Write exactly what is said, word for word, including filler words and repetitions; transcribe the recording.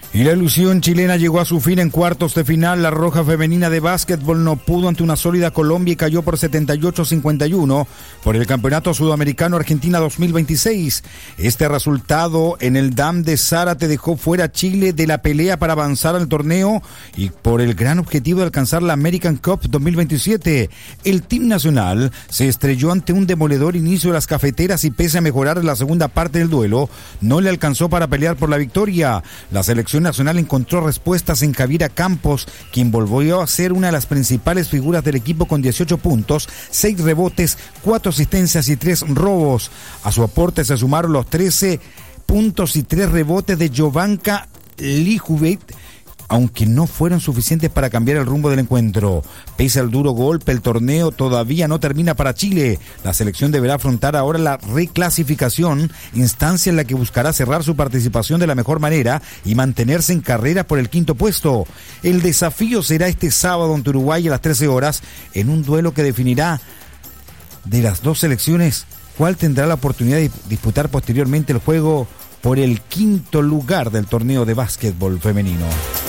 Y la ilusión chilena llegó a su fin en cuartos de final. La Roja femenina de básquetbol no pudo ante una sólida Colombia y cayó por setenta y ocho a cincuenta y uno por el Campeonato Sudamericano Argentina dos mil veintiséis. Este resultado en el D A M de Zárate dejó fuera a Chile de la pelea para avanzar al torneo y por el gran objetivo de alcanzar la American Cup dos mil veintisiete. El Team Nacional se estrelló ante un demoledor inicio de las cafeteras y pese a mejorar en la segunda parte del duelo, no le alcanzó para pelear por la victoria. La selección nacional encontró respuestas en Javiera Campos, quien volvió a ser una de las principales figuras del equipo con dieciocho puntos, seis rebotes, cuatro asistencias y tres robos. A su aporte se sumaron los trece puntos y tres rebotes de Jovanka Lijuvet, aunque no fueron suficientes para cambiar el rumbo del encuentro. Pese al duro golpe, el torneo todavía no termina para Chile. La selección deberá afrontar ahora la reclasificación, instancia en la que buscará cerrar su participación de la mejor manera y mantenerse en carrera por el quinto puesto. El desafío será este sábado ante Uruguay a las trece horas, en un duelo que definirá de las dos selecciones cuál tendrá la oportunidad de disputar posteriormente el juego por el quinto lugar del torneo de básquetbol femenino.